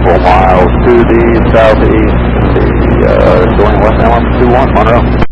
several miles to the southeast, going west Allen 21 Monroe.